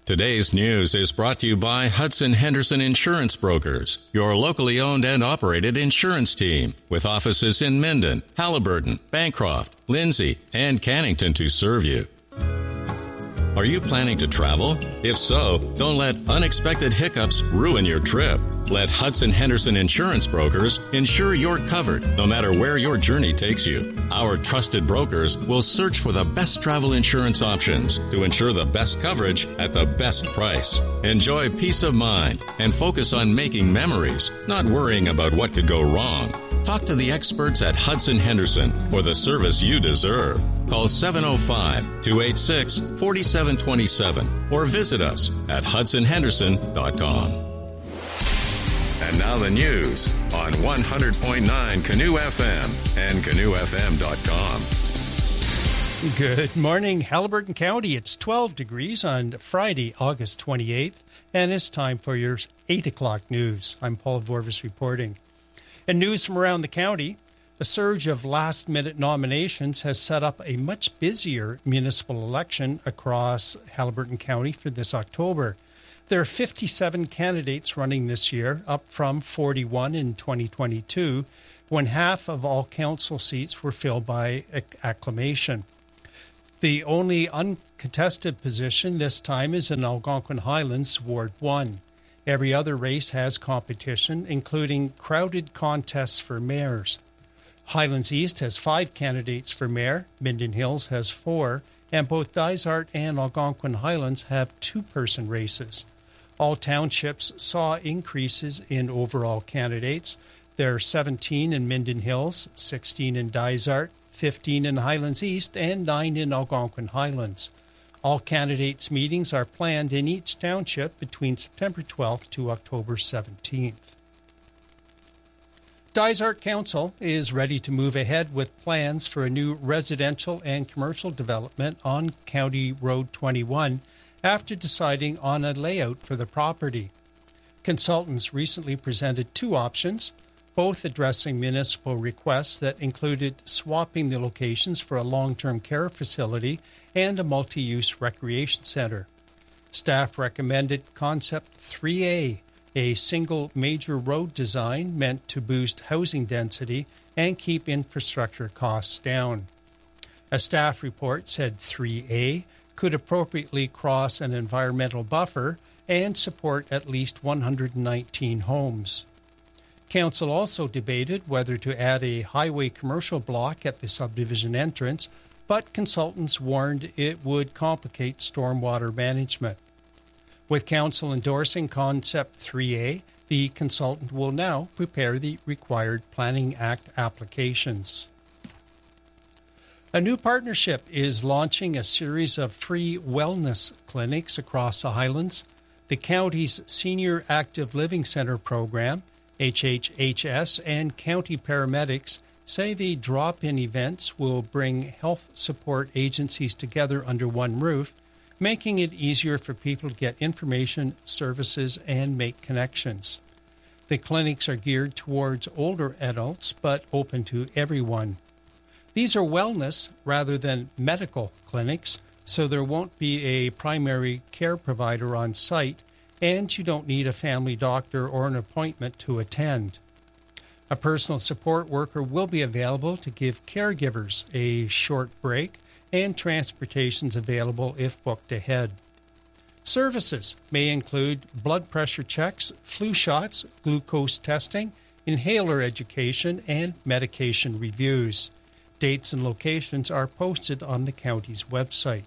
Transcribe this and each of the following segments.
Today's news is brought to you by Hudson Henderson Insurance Brokers, your locally owned and operated insurance team, with offices in Minden, Haliburton, Bancroft, Lindsay, and Cannington to serve you. Are you planning to travel? If so, don't let unexpected hiccups ruin your trip. Let Hudson Henderson Insurance Brokers ensure you're covered no matter where your journey takes you. Our trusted brokers will search for the best travel insurance options to ensure the best coverage at the best price. Enjoy peace of mind and focus on making memories, not worrying about what could go wrong. Talk to the experts at Hudson Henderson for the service you deserve. Call 705-286-4727 or visit us at hudsonhenderson.com. And now the news on 100.9 Canoe FM and canoefm.com. Good morning, Haliburton County. It's 12 degrees on Friday, August 28th, and it's time for your 8 o'clock news. I'm Paul Vorvis reporting. In news from around the county, a surge of last-minute nominations has set up a much busier municipal election across Haliburton County for this October. There are 57 candidates running this year, up from 41 in 2022, when half of all council seats were filled by acclamation. The only uncontested position this time is in Algonquin Highlands, Ward 1. Every other race has competition, including crowded contests for mayors. Highlands East has 5 candidates for mayor, Minden Hills has 4, and both Dysart and Algonquin Highlands have 2-person races. All townships saw increases in overall candidates. There are 17 in Minden Hills, 16 in Dysart, 15 in Highlands East, and 9 in Algonquin Highlands. All candidates' meetings are planned in each township between September 12th to October 17th. Dysart Council is ready to move ahead with plans for a new residential and commercial development on County Road 21 after deciding on a layout for the property. Consultants recently presented 2 options, both addressing municipal requests that included swapping the locations for a long-term care facility and a multi-use recreation center. Staff recommended Concept 3A, a single major road design meant to boost housing density and keep infrastructure costs down. A staff report said 3A could appropriately cross an environmental buffer and support at least 119 homes. Council also debated whether to add a highway commercial block at the subdivision entrance, but consultants warned it would complicate stormwater management. With Council endorsing Concept 3A, the consultant will now prepare the required Planning Act applications. A new partnership is launching a series of free wellness clinics across the Highlands. The county's Senior Active Living Center program, HHHS, and county paramedics say the drop-in events will bring health support agencies together under one roof, making it easier for people to get information, services, and make connections. The clinics are geared towards older adults, but open to everyone. These are wellness rather than medical clinics, so there won't be a primary care provider on site, and you don't need a family doctor or an appointment to attend. A personal support worker will be available to give caregivers a short break, and transportation's available if booked ahead. Services may include blood pressure checks, flu shots, glucose testing, inhaler education, and medication reviews. Dates and locations are posted on the county's website.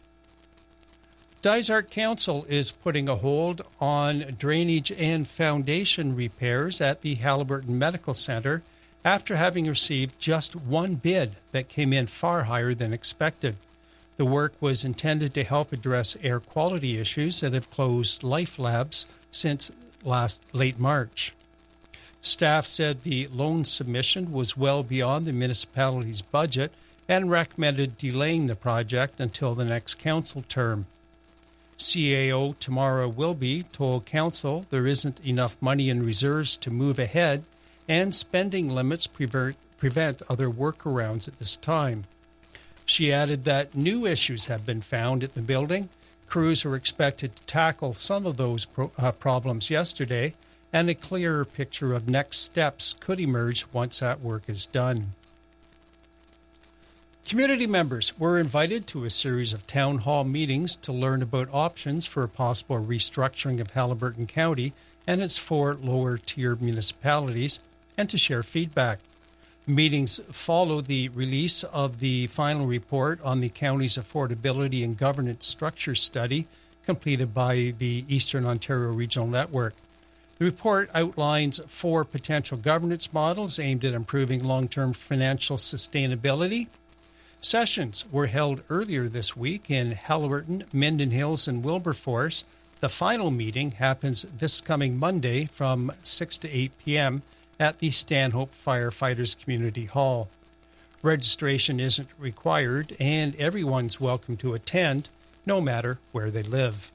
Dysart Council is putting a hold on drainage and foundation repairs at the Haliburton Medical Center after having received just one bid that came in far higher than expected. The work was intended to help address air quality issues that have closed life labs since late March. Staff said the loan submission was well beyond the municipality's budget and recommended delaying the project until the next council term. CAO Tamara Wilby told council there isn't enough money in reserves to move ahead, and spending limits prevent other workarounds at this time. She added that new issues have been found at the building, Crews were expected to tackle some of those problems yesterday, and a clearer picture of next steps could emerge once that work is done. Community members were invited to a series of town hall meetings to learn about options for a possible restructuring of Haliburton County and its 4 lower-tier municipalities, and to share feedback. Meetings follow the release of the final report on the county's affordability and governance structure study completed by the Eastern Ontario Regional Network. The report outlines 4 potential governance models aimed at improving long-term financial sustainability. Sessions were held earlier this week in Haliburton, Minden Hills, and Wilberforce. The final meeting happens this coming Monday from 6 to 8 p.m. at the Stanhope Firefighters Community Hall. Registration isn't required, and everyone's welcome to attend, no matter where they live.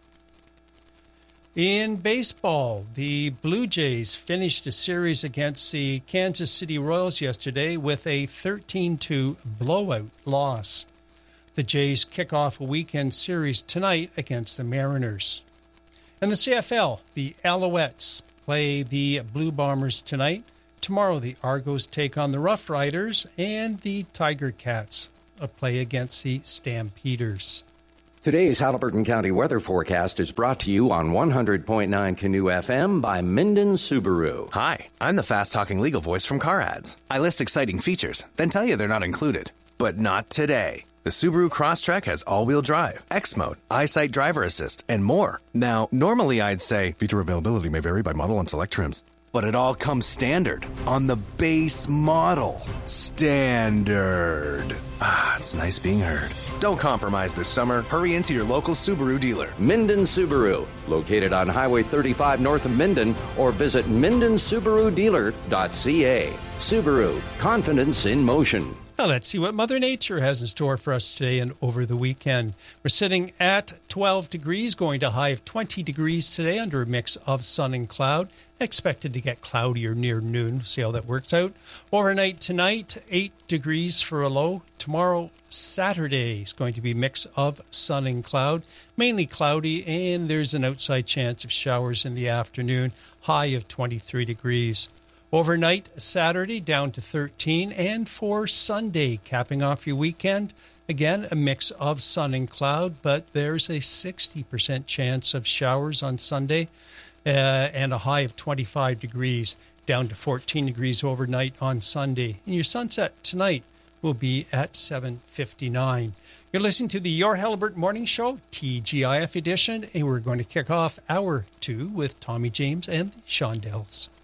In baseball, the Blue Jays finished a series against the Kansas City Royals yesterday with a 13-2 blowout loss. The Jays kick off a weekend series tonight against the Mariners. In the CFL, the Alouettes play the Blue Bombers tonight. Tomorrow, the Argos take on the Rough Riders, and the Tiger Cats play against the Stampeders. Today's Haliburton County weather forecast is brought to you on 100.9 Canoe FM by Minden Subaru. Hi, I'm the fast-talking legal voice from Car Ads. I list exciting features, then tell you they're not included. But not today. The Subaru Crosstrek has all-wheel drive, X-Mode, EyeSight driver assist, and more. Now, normally I'd say feature availability may vary by model and select trims. But it all comes standard on the base model. Standard. Ah, it's nice being heard. Don't compromise this summer. Hurry into your local Subaru dealer. Minden Subaru, located on Highway 35 north of Minden, or visit mindensubarudealer.ca. Subaru, confidence in motion. Now let's see what Mother Nature has in store for us today and over the weekend. We're sitting at 12 degrees, going to a high of 20 degrees today under a mix of sun and cloud. Expected to get cloudier near noon. See how that works out. Overnight tonight, 8 degrees for a low. Tomorrow, Saturday, is going to be a mix of sun and cloud, mainly cloudy, and there's an outside chance of showers in the afternoon, high of 23 degrees. Overnight, Saturday, down to 13, and for Sunday, capping off your weekend, again, a mix of sun and cloud, but there's a 60% chance of showers on Sunday, and a high of 25 degrees, down to 14 degrees overnight on Sunday. And your sunset tonight will be at 7:59. You're listening to the Your Haliburton Morning Show, TGIF edition, and we're going to kick off hour 2 with Tommy James and the Shondells.